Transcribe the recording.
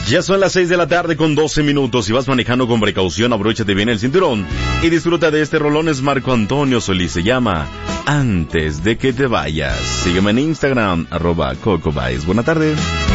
Ya son las 6 de la tarde con 12 minutos. Si vas manejando con precaución, abróchate bien el cinturón y disfruta de este rolón. Es Marco Antonio Solís, se llama Antes de que te vayas. Sígueme en Instagram, @CocoByes. Buena tarde.